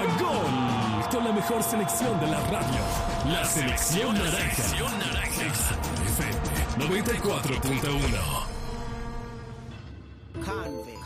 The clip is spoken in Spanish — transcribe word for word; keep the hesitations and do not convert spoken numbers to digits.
Gol, con la mejor selección de la radio. La Selección Naranja. F M noventa y cuatro punto uno. Convict.